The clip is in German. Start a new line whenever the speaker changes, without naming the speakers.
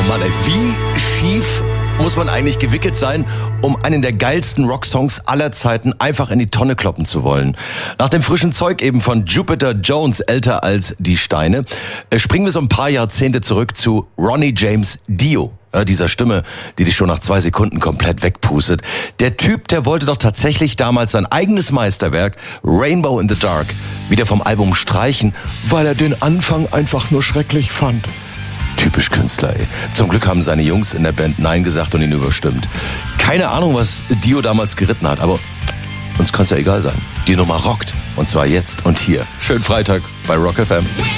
Mann, ey, wie schief muss man eigentlich gewickelt sein, um einen der geilsten Rocksongs aller Zeiten einfach in die Tonne kloppen zu wollen? Nach dem frischen Zeug eben von Jupiter Jones, älter als die Steine, springen wir so ein paar Jahrzehnte zurück zu Ronnie James Dio. Dieser Stimme, die dich schon nach 2 Sekunden komplett wegpustet. Der Typ, der wollte doch tatsächlich damals sein eigenes Meisterwerk Rainbow in the Dark wieder vom Album streichen, weil er den Anfang einfach nur schrecklich fand. Typisch Künstler, ey. Zum Glück haben seine Jungs in der Band Nein gesagt und ihn überstimmt. Keine Ahnung, was Dio damals geritten hat, aber uns kann's ja egal sein. Die Nummer rockt. Und zwar jetzt und hier. Schönen Freitag bei Rock FM.